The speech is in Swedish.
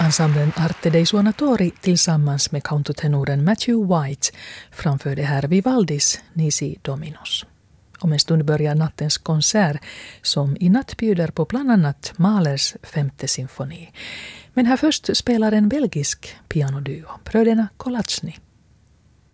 Ensemblen Arte dei Suonatori tillsammans med countertenoren Matthew White framförde här Vivaldis Nisi Dominos. Om en stund börjar nattens konsert som i natt bjuder på bland annat Mahlers 5:e symfoni. Men här först spelar en belgisk pianoduo, bröderna Kolacny.